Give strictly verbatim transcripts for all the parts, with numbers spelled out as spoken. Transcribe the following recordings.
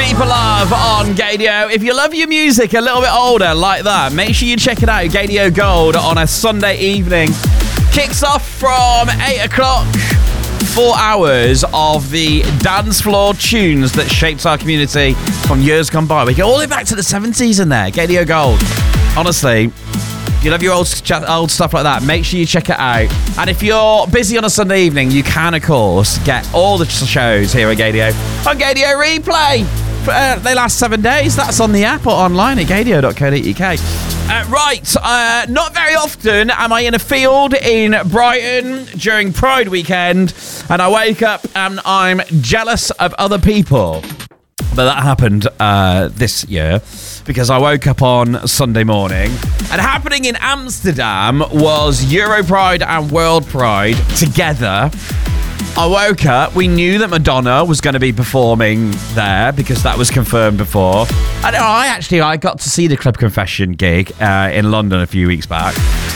Deeper Love on Gadio. If you love your music a little bit older like that, make sure you check it out. Gadio Gold on a Sunday evening. Kicks off from eight o'clock. Four hours of the dance floor tunes that shaped our community from years gone by. We go all the way back to the seventies in there. Gadio Gold. Honestly, if you love your old, old stuff like that, make sure you check it out. And if you're busy on a Sunday evening, you can, of course, get all the shows here at Gadio on Gadio Replay. Uh, they last seven days. That's on the app or online at gadio dot co dot uk. Uh, right, uh, not very often am I in a field in Brighton during Pride weekend and I wake up and I'm jealous of other people. But that happened uh, this year because I woke up on Sunday morning and happening in Amsterdam was Euro Pride and World Pride together. I woke up, we knew that Madonna was going to be performing there because that was confirmed before. And I actually, I got to see the Club Confession gig uh, in London a few weeks back.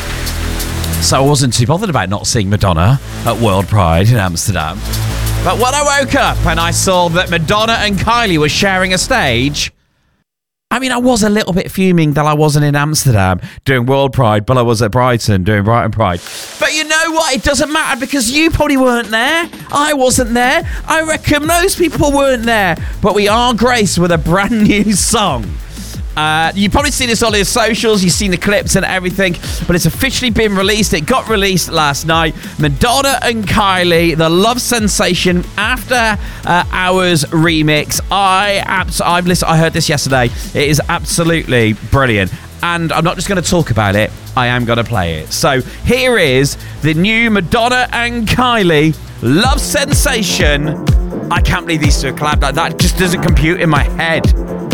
So I wasn't too bothered about not seeing Madonna at World Pride in Amsterdam. But when I woke up and I saw that Madonna and Kylie were sharing a stage, I mean, I was a little bit fuming that I wasn't in Amsterdam doing World Pride, but I was at Brighton doing Brighton Pride. But you know what? It doesn't matter because you probably weren't there. I wasn't there. I reckon most people weren't there. But we are graced with a brand new song. Uh, you've probably seen this on his socials, you've seen the clips and everything, but it's officially been released. It got released last night. Madonna and Kylie, the Love Sensation After uh, Hours remix. I abs- I've listened. I heard this yesterday. It is absolutely brilliant. And I'm not just going to talk about it, I am going to play it. So here is the new Madonna and Kylie Love Sensation. I can't believe these two are collabed. That just doesn't compute in my head.